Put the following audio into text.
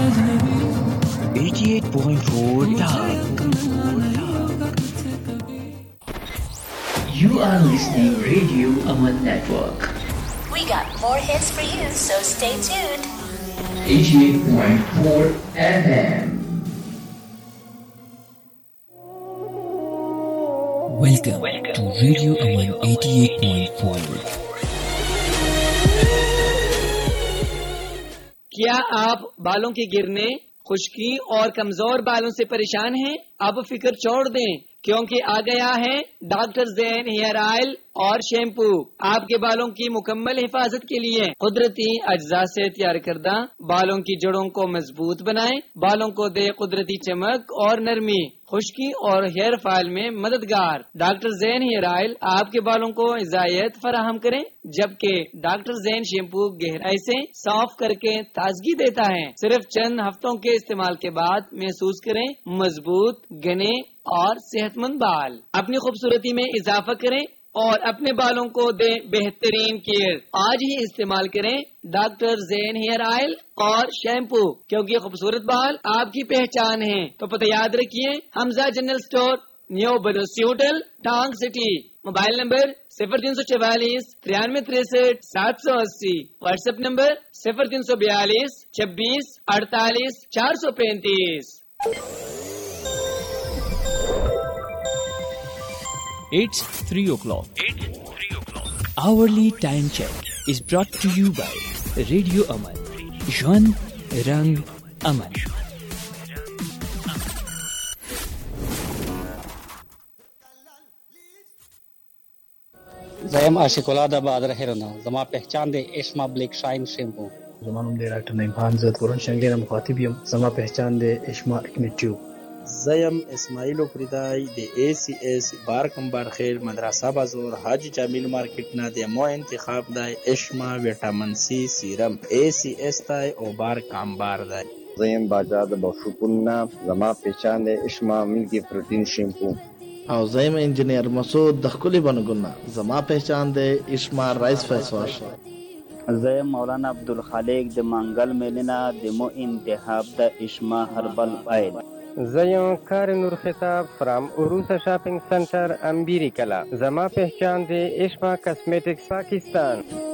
88.4 You are listening Radio Aman Network. We got more hits for you, so stay tuned. 88.4 FM. Welcome to Radio Aman 88.4. क्या आप बालों के गिरने, खुश्की और कमजोर बालों से परेशान हैं? अब फिक्र छोड़ दें, क्योंकि आ गया है डॉक्टर ज़ैन हेयर ऑयल और शैम्पू। आपके बालों की मुकम्मल हिफाजत के लिए कुदरती अज्जा से तैयार करदा बालों की जड़ों को मजबूत बनाए, बालों को दे कुदरती चमक और नरमी, खुश्की और हेयर फॉल में मददगार। डॉक्टर ज़ैन हेयर ऑयल आपके बालों को इजायत फराहम करें, जबकि डॉक्टर ज़ैन शैम्पू गहराई से साफ करके ताजगी देता है। सिर्फ चंद हफ्तों के इस्तेमाल के बाद महसूस करें मजबूत, घने और सेहतमंद बाल। अपनी खूबसूरती में इजाफा करें और अपने बालों को दें बेहतरीन केयर। आज ही इस्तेमाल करें डॉक्टर ज़ैन हेयर ऑयल और शैम्पू, क्योंकि खूबसूरत बाल आपकी पहचान है। तो पता याद रखिए, Hamza general store, new बडोसी hotel, टांग city. Mobile number 0344 9363 780। WhatsApp number 0342 26 48 435। It's 3 o'clock. Hourly time check is brought to you by Radio Aman. Jwan Rang Aman. ज़यम आशिकुलादा बाद रहरना ज़मा पहचान दे इश्मा ब्लैक शाइन शैम्पू ज़मानुम दे डॉक्टर नईमान ज़त वरुण शंगले ना मुखातिबियम ज़मा पहचान दे इश्मा एक्ने ट्यूब زیم اسماعیل پریدای د ACS بار کمبار خیل مدرسه بازار حاجی جمیل market نه د مو انتخاب دی اشما ویټامین سی سیرم ACS تای او بار کمبار دی زیم باجاد بشوپنا زما پہچان دے اشما ملکی پروٹین شیمپو او زیم انجینیر مسعود دخلی بنگونا زما پہچان دے اشما رائس فیس واش زیم مولانا عبدالخالق د منگل میلینا د مو انتخاب د اشما هربل آیل زیم کار نور خطاب فرام عروسا شاپنگ سنٹر امبیری کلا زما پہچان دے اشما کاسمیٹکس پاکستان